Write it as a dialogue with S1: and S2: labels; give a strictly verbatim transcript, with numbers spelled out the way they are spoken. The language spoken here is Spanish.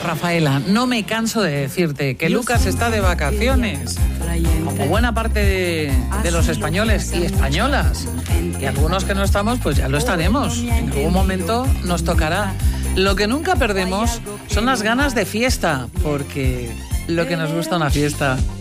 S1: Rafaela, no me canso de decirte que Lucas está de vacaciones, como buena parte de, de los españoles y españolas. Y algunos que no estamos, pues ya lo estaremos. En algún momento nos tocará. Lo que nunca perdemos son las ganas de fiesta, porque lo que nos gusta una fiesta.